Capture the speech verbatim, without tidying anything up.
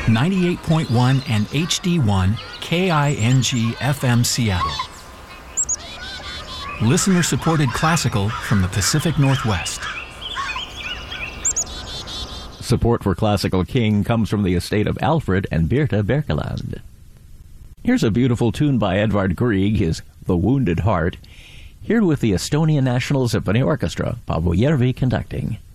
ninety-eight point one and H D one K I N G F M Seattle. Listener-supported classical from the Pacific Northwest. Support for Classical King comes from the estate of Alfred and Birta Berkeland. Here's a beautiful tune by Edvard Grieg, his The Wounded Heart, here with the Estonian National Symphony Orchestra, Paavo Järvi conducting.